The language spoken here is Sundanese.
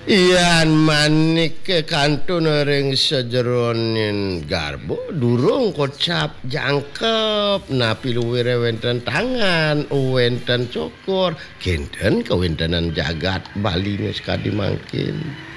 Ian manik ke kantun ring sejeronin garbo durung kocap jangkep napi luwire wenten tangan wenten cokor kinten kewintenan jagat Bali geus kadi mangkin.